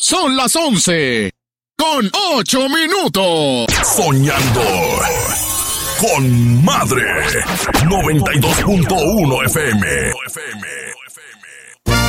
Son las 11:08. Soñando con Madre. 92.1 FM.